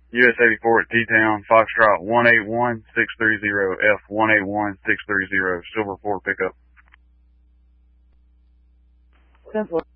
US 84 at T-Town, Foxtrot 181630, F 181630, Silver 4 pickup. 10-4.